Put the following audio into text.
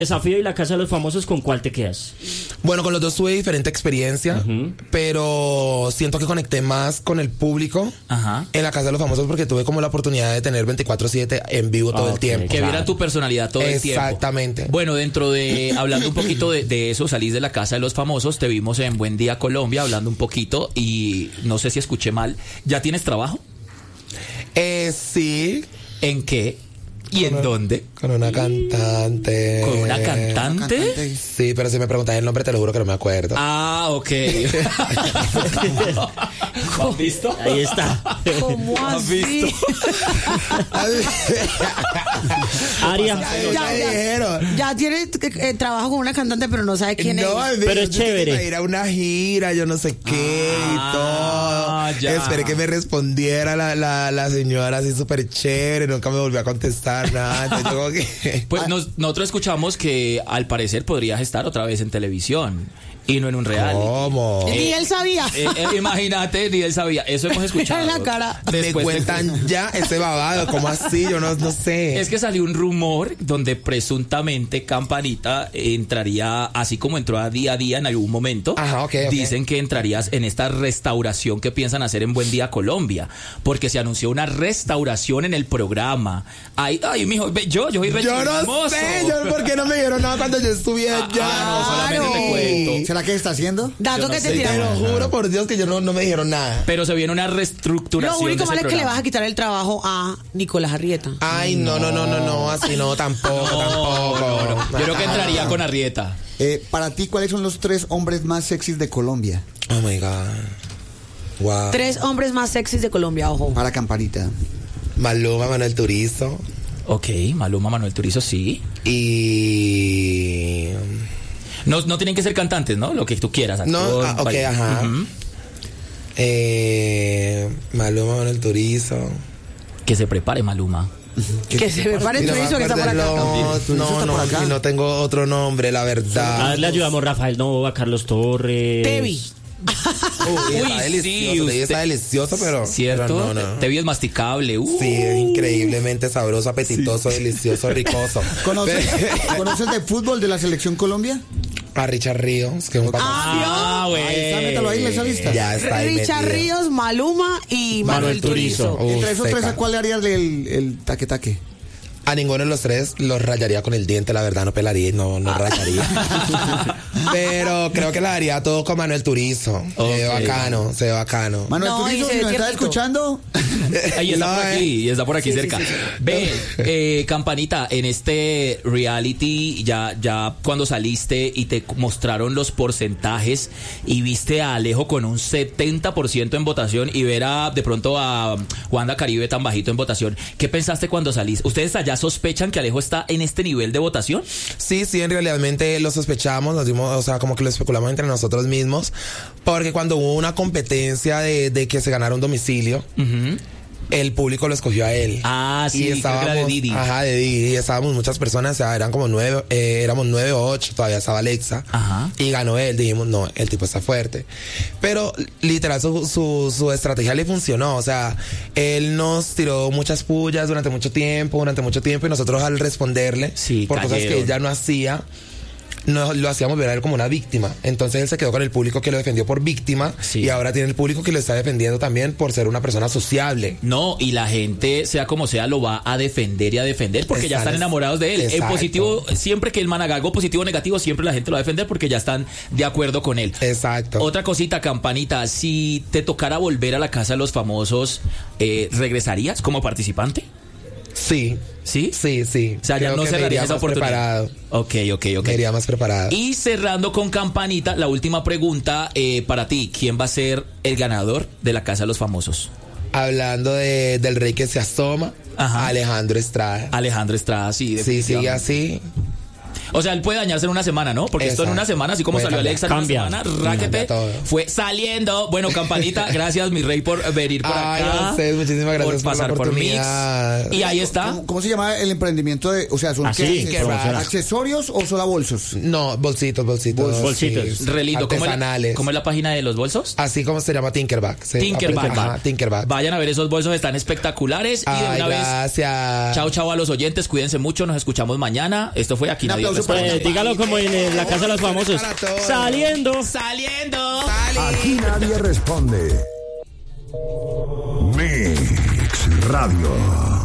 Desafío y la Casa de los Famosos, ¿con cuál te quedas? Bueno, con los dos tuve diferente experiencia, pero siento que conecté más con el público en la Casa de los Famosos porque tuve como la oportunidad de tener 24/7 en vivo todo el tiempo. Que vieran tu personalidad todo el tiempo. Exactamente. Bueno, dentro de, hablando un poquito de eso, salís de la Casa de los Famosos, te vimos en Buen Día Colombia hablando un poquito y no sé si escuché mal. ¿Ya tienes trabajo? Sí. ¿En qué? ¿Y en dónde? Con una cantante. ¿Con una cantante? Sí, pero si me preguntas el nombre te lo juro que no me acuerdo. Ah, ok. ¿Has visto? Ahí está. ¿Cómo ¿Has así? visto? Aria. Ya tiene trabajo con una cantante, pero no sabe quién es. Pero es chévere. A ir a una gira, yo no sé qué y todo. Ya. Esperé que me respondiera la señora así súper chévere, nunca me volvió a contestar nada. Entonces, como que... Pues nosotros escuchamos que al parecer podrías estar otra vez en televisión y no en un reality. ¿Cómo? Ni él sabía. Imagínate, ni él sabía. Eso hemos escuchado. En la cara. Me cuentan ya ese babado, ¿cómo así? Yo no sé. Es que salió un rumor donde presuntamente Campanita entraría, así como entró a Día en algún momento. Ajá, ok. Dicen que entrarías en esta restauración que piensan hacer en Buen Día Colombia, porque se anunció una restauración en el programa. Ay, mijo, yo soy re Yo no chismoso. sé, ¿por qué no me dieron nada cuando yo estuve allá? No, solamente te cuento. ¿Será que está haciendo? Dato que te Te lo tiraron. juro por Dios que yo no me dijeron nada. Pero se viene una Lo reestructuración. único de malo ese es que le vas programa. a quitar el trabajo a Nicolás Arrieta. Ay, no, así no, tampoco. No. Yo creo que entraría con Arrieta. Para ti, ¿cuáles son los 3 hombres más sexys de Colombia? Oh my God. Wow. 3 hombres más sexys de Colombia, ojo. Para Campanita. Maluma, Manuel Turizo Ok, Maluma, Manuel Turizo, sí. y... No tienen que ser cantantes, ¿no? Lo que tú quieras. Actor, No, ok, ajá. Ujú. Maluma, Manuel Turizo. Que se prepare Maluma. Que se prepare el Turizo que está por acá. No, no tengo otro nombre, la A verdad. ver, le ayudamos Rafael Nova, Carlos Torres. Tevi. Uy, está Uy, delicioso, sí, Tevi está delicioso, pero... ¿Cierto? pero no. Te vi es masticable. Sí, es increíblemente sabroso, apetitoso, delicioso, ricoso. ¿Conoces de fútbol de la Selección Colombia? A Richard Ríos, que es un güey. Ahí está, métalo ahí en esa lista. Ya está ahí Richard metido. Ríos, Maluma y Manuel Turizo. Entre esos 3, seca. ¿a cuál le harías el taque-taque? A ninguno de los 3 los rayaría con el diente, la verdad, no pelaría, no rayaría. Pero creo que la haría todo con Manuel Turizo. Se ve bacano. Manuel No, Turizo, y se si ve nos está tiernito. escuchando, Ahí está No, por aquí, y está por aquí cerca. sí. Ve, Campanita, en este reality, ya cuando saliste y te mostraron los porcentajes y viste a Alejo con un 70% en votación y ver de pronto a Wanda Caribe tan bajito en votación, ¿qué pensaste cuando saliste? ¿Ustedes allá sospechan que Alejo está en este nivel de votación? Sí, en realmente lo sospechamos, nos dimos, o sea, como que lo especulamos entre nosotros mismos, porque cuando hubo una competencia de que se ganara un domicilio, el público lo escogió a él. Ah, sí, y creo que era estábamos, de Didi. Ajá, de Didi, y estábamos muchas personas, o sea, eran como 9, éramos 9 o 8, todavía estaba Alexa, Ajá. y ganó él, dijimos, no, el tipo está fuerte. Pero literal su estrategia le funcionó, o sea, él nos tiró muchas pullas durante mucho tiempo, y nosotros al responderle Sí, por cosas que cayeron. él ya no hacía, no lo hacíamos ver a él como una víctima. Entonces él se quedó con el público que lo defendió por víctima, Sí. y ahora tiene el público que lo está defendiendo también por ser una persona sociable. No, y la gente, sea como sea, lo va a defender y a defender porque ya están enamorados de él. Exacto. En positivo, siempre que el man haga algo positivo o negativo, siempre la gente lo va a defender porque ya están de acuerdo con él. Exacto. Otra cosita, Campanita, si te tocara volver a la Casa de los Famosos, ¿regresarías como participante? Sí. ¿Sí? Sí. O sea, ya Creo no que me cerrarías iría esa más oportunidad. preparado. Ok. Me iría más preparado. Y cerrando con Campanita, la última pregunta para ti. ¿Quién va a ser el ganador de la Casa de los Famosos? Hablando del rey que se asoma, Ajá. Alejandro Estrada. Alejandro Estrada, sí. Sí, sigue definitivamente. así. O sea, él puede dañarse en una semana, ¿no? Porque esto en una Exacto. semana, así como Puede salió cambiar. Alexa en una Cambia. semana, Cambia ráquete, todo. fue saliendo. Bueno, Campanita, gracias, mi rey, por venir por Ay, acá. a ustedes, muchísimas gracias por por la pasar por Mix. oportunidad. Y ahí está. ¿cómo se llama el emprendimiento de, o sea, son Así, qué, promociona. accesorios o solo bolsos? No, bolsitos. Bolsitos. Sí. Re lindo. Artesanales. ¿Cómo es la página de los bolsos? Así como se llama Tinkerback. Tinkerback. Tinkerback. Vayan a ver esos bolsos, están espectaculares. Y de Ay, una vez, gracias. chao a los oyentes, cuídense mucho, nos escuchamos mañana. Esto fue Aquí Un Nadie aplauso Dígalo como en la casa de los famosos. Para todos. Saliendo. ¡Saliendo! Aquí nadie responde. Mix Radio.